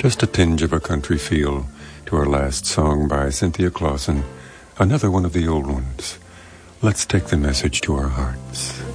Just a tinge of a country feel to our last song by Cynthia Clausen, another one of the old ones. Let's take the message to our hearts.